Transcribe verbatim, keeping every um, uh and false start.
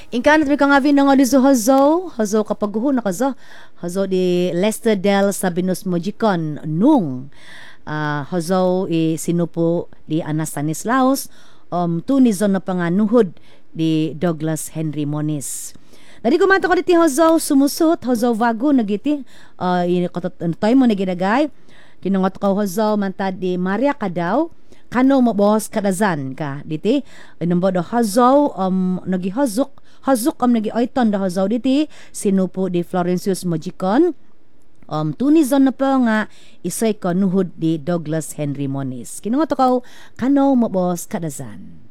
Inkanat mi ka nga nga lizo hazo, hazo kapag guho na kazo, hazo di Lester Del Sabinus Mojicon nung uh, hazo i sinupo di Anas Stanislaus, um, tunizon na panganuhod di Douglas Henry Moniz. Nadi kumanta ko diti hazo sumusot, hazo vago nagiti, uh, tay mo naginagay, kinungot ko hazo mantad di Maria Kadaw, kano mo boss kadazan ka diti inombo do hazaw um nagihazok hazok am nagiaiton do hazaw diti sinupo di Florencius Mojicon um tunizon na pa nga isay kanuhod di Douglas Henry Moniz kinungot ko kano mo boss kadazan.